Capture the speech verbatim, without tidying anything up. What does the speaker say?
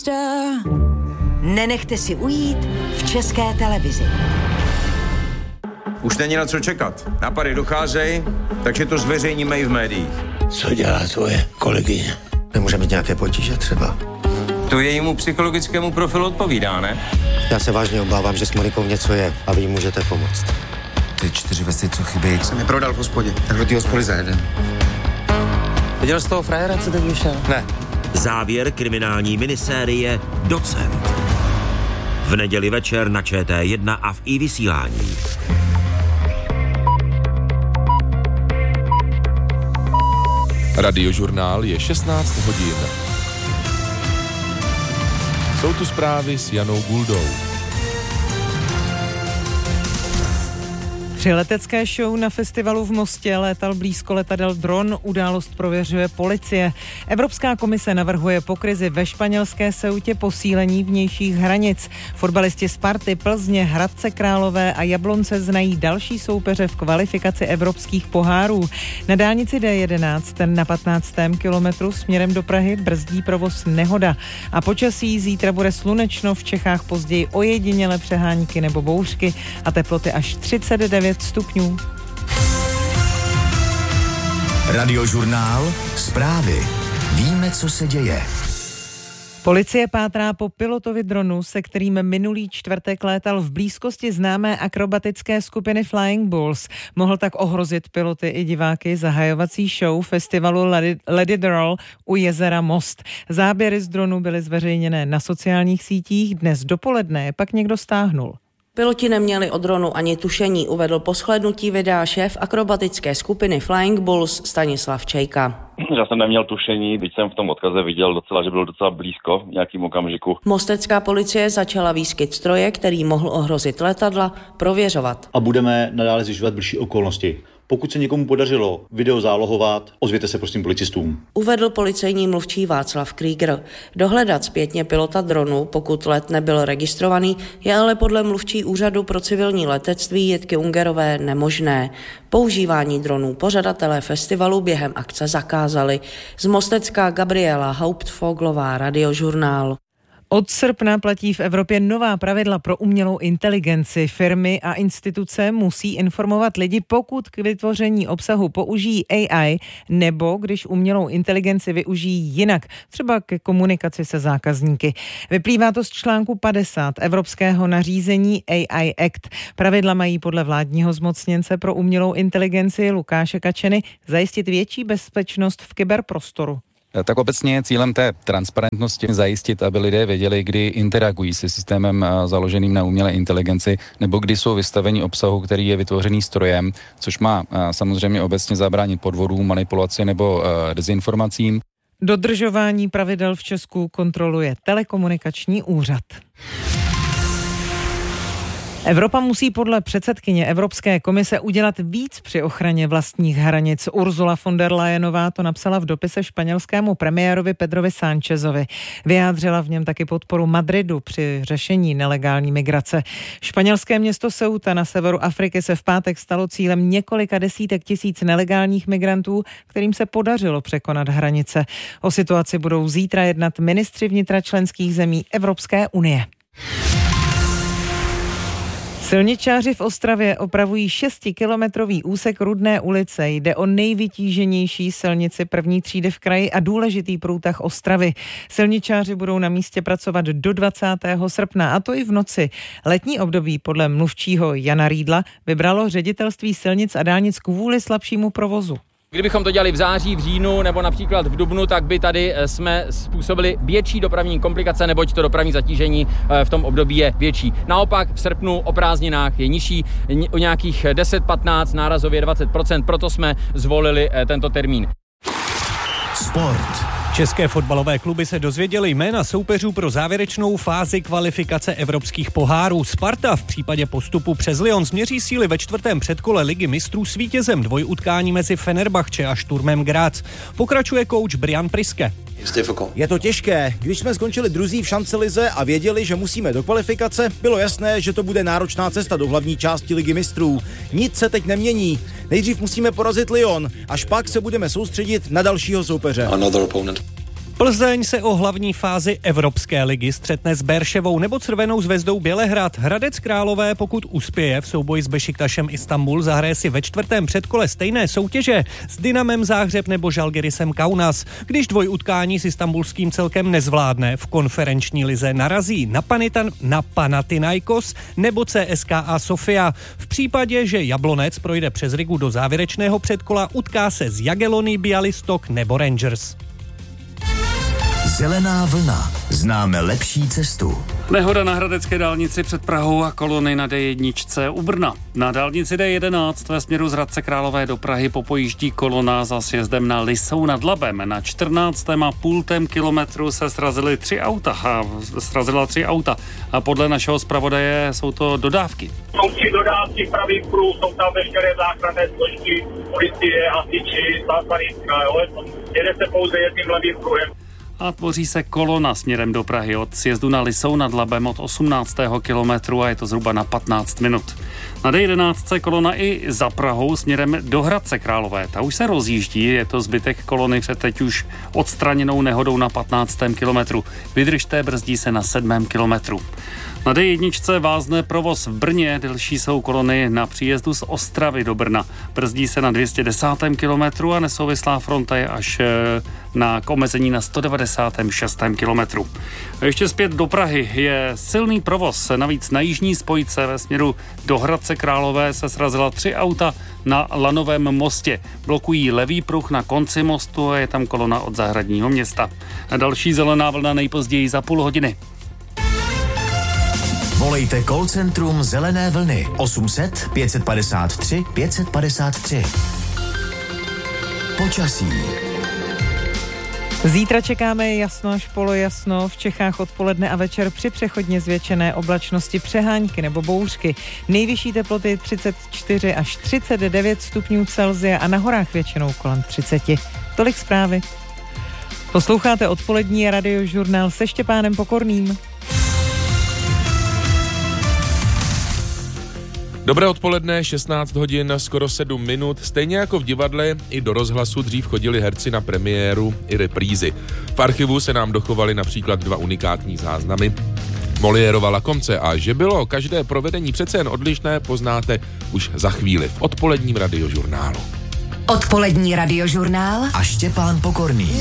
Nenechte si ujít v České televizi. Už není na co čekat. Napady docházejí, takže to zveřejníme i v médiích. Co dělá tvoje kolegyně? Nemůže mít nějaké potíže třeba? To jejímu psychologickému profilu odpovídá, ne? Já se vážně obávám, že s Monikou něco je a vy jí můžete pomoct. Ty čtyři vesty, co chybí, jsem je prodal v hospodě, tak do té hospody za jeden. Viděl jsi toho frajera, co teď vyšel? Ne. Závěr kriminální minisérie Docent. V neděli večer na Č T jedna a v iVysílání. Radiožurnál je šestnáct hodin. Jsou tu zprávy s Janou Guldou. Při letecké show na festivalu v Mostě létal blízko letadel dron, událost prověřuje policie. Evropská komise navrhuje po krizi ve španělské Ceutě posílení vnějších hranic. Fotbalisti Sparty, Plzně, Hradce Králové a Jablonce znají další soupeře v kvalifikaci evropských pohárů. Na dálnici D jedenáct na patnáctém kilometru směrem do Prahy brzdí provoz nehoda. A počasí zítra bude slunečno, v Čechách později ojediněle přehánky nebo bouřky a teploty až třicet devět stupňů. Radiožurnál, zprávy. Víme, co se děje. Policie pátrá po pilotovi dronu, se kterým minulý čtvrtek létal v blízkosti známé akrobatické skupiny Flying Bulls. Mohl tak ohrozit piloty i diváky zahajovací show festivalu Let It Roll u jezera Most. Záběry z dronu byly zveřejněné na sociálních sítích, dnes dopoledne je pak někdo stáhnul. Piloti neměli o dronu ani tušení, uvedl po shlédnutí videa šéf akrobatické skupiny Flying Bulls Stanislav Čejka. Já jsem neměl tušení, když jsem v tom odkaze viděl docela, že bylo docela blízko v nějakým okamžiku. Mostecká policie začala výskyt stroje, který mohl ohrozit letadla, prověřovat. A budeme nadále zjišťovat bližší okolnosti. Pokud se někomu podařilo video zálohovat, ozvěte se prosím policistům. Uvedl policejní mluvčí Václav Krieger. Dohledat zpětně pilota dronu, pokud let nebyl registrovaný, je ale podle mluvčí úřadu pro civilní letectví Jitky Ungerové nemožné. Používání dronů pořadatelé festivalu během akce zakázali. Z Mostecka Gabriela Hauptfoglová, Radiožurnál. Od srpna platí v Evropě nová pravidla pro umělou inteligenci. Firmy a instituce musí informovat lidi, pokud k vytvoření obsahu použijí A I nebo když umělou inteligenci využijí jinak, třeba ke komunikaci se zákazníky. Vyplývá to z článku padesát evropského nařízení A I Act. Pravidla mají podle vládního zmocněnce pro umělou inteligenci Lukáše Kačeny zajistit větší bezpečnost v kyberprostoru. Tak obecně je cílem té transparentnosti zajistit, aby lidé věděli, kdy interagují se systémem založeným na umělé inteligenci, nebo kdy jsou vystaveni obsahu, který je vytvořený strojem, což má samozřejmě obecně zabránit podvodům, manipulaci nebo dezinformacím. Dodržování pravidel v Česku kontroluje telekomunikační úřad. Evropa musí podle předsedkyně Evropské komise udělat víc při ochraně vlastních hranic. Ursula von der Leyenová to napsala v dopise španělskému premiérovi Pedrovi Sánchezovi. Vyjádřila v něm taky podporu Madridu při řešení nelegální migrace. Španělské město Ceuta na severu Afriky se v pátek stalo cílem několika desítek tisíc nelegálních migrantů, kterým se podařilo překonat hranice. O situaci budou zítra jednat ministři vnitra členských zemí Evropské unie. Silničáři v Ostravě opravují šestikilometrový úsek Rudné ulice. Jde o nejvytíženější silnici první třídy v kraji a důležitý průtah Ostravy. Silničáři budou na místě pracovat do dvacátého srpna, a to i v noci. Letní období podle mluvčího Jana Rýdla vybralo ředitelství silnic a dálnic kvůli slabšímu provozu. Kdybychom to dělali v září, v říjnu nebo například v dubnu, tak by tady jsme způsobili větší dopravní komplikace, neboť to dopravní zatížení v tom období je větší. Naopak v srpnu o prázdninách je nižší, o nějakých deset patnáct, nárazově dvacet procent, proto jsme zvolili tento termín. Sport. České fotbalové kluby se dozvěděly jména soupeřů pro závěrečnou fázi kvalifikace evropských pohárů. Sparta v případě postupu přes Lyon změří síly ve čtvrtém předkole Ligy mistrů s vítězem dvojutkání mezi Fenerbahče a Sturmem Graz. Pokračuje kouč Brian Priske. Je to těžké. Když jsme skončili druzí v šancelize a věděli, že musíme do kvalifikace, bylo jasné, že to bude náročná cesta do hlavní části Ligy mistrů. Nic se teď nemění. Nejdřív musíme porazit Lyon, až pak se budeme soustředit na dalšího soupeře. Plzeň se o hlavní fázi Evropské ligy střetne s Berševou nebo Crvenou zvezdou Bělehrad. Hradec Králové, pokud uspěje v souboji s Bešiktašem Istanbul, zahraje si ve čtvrtém předkole stejné soutěže s Dynamem Záhřeb nebo Žalgirisem Kaunas. Když dvojutkání s istanbulským celkem nezvládne, v konferenční lize narazí na, Panitan, na Panathinaikos nebo C S K A Sofia. V případě, že Jablonec projde přes Rigu do závěrečného předkola, utká se s Jagiellonií Białystok nebo Rangers. Zelená vlna. Známe lepší cestu. Nehoda na hradecké dálnici před Prahou a kolony na D jedna u Brna. Na dálnici D jedenáct ve směru z Hradce Králové do Prahy popojíždí kolona za sjezdem na Lisou nad Labem. Na čtrnáctém a půltém kilometru se srazily tři auta. A srazila tři auta. A podle našeho zpravodaje jsou to dodávky. Jsou tři dodávky pravý pruh, jsou tam veškeré záchranné složky, policie, hasiči, záchranická, jo. Jede se pouze jedním levým pruhem. A tvoří se kolona směrem do Prahy od sjezdu na Lisou nad Labem od osmnáctého kilometru a je to zhruba na patnáct minut. Na D jedenáct kolona i za Prahou směrem do Hradce Králové. Ta už se rozjíždí, je to zbytek kolony před teď už odstraněnou nehodou na patnáctém kilometru. Vydržte, brzdí se na sedmém kilometru. Na D jedna vázne provoz v Brně, delší jsou kolony na příjezdu z Ostravy do Brna. Brzdí se na dvě stě desátém kilometru a nesouvislá fronta je až na k omezení na sto devadesátém šestém kilometru. A ještě zpět do Prahy je silný provoz, navíc na jižní spojce ve směru do Hradce Králové se srazila tři auta na Lanovém mostě. Blokují levý pruh na konci mostu a je tam kolona od Zahradního města. A další zelená vlna nejpozději za půl hodiny. Volejte call centrum Zelené vlny osm set pět padesát tři pět padesát tři. Počasí. Zítra čekáme jasno až polojasno, v Čechách odpoledne a večer při přechodně zvětšené oblačnosti přehánky nebo bouřky. Nejvyšší teploty třicet čtyři až třicet devět stupňů Celsia a na horách většinou kolem třicet. Tolik zprávy. Posloucháte odpolední radiožurnál se Štěpánem Pokorným. Dobré odpoledne, šestnáct hodin, skoro sedm minut. Stejně jako v divadle, i do rozhlasu dřív chodili herci na premiéru i reprízy. V archivu se nám dochovaly například dva unikátní záznamy Moliérova Lakomce a že bylo každé provedení přece jen odlišné, poznáte už za chvíli v odpoledním radiožurnálu. Odpolední radiožurnál a Štěpán Pokorný.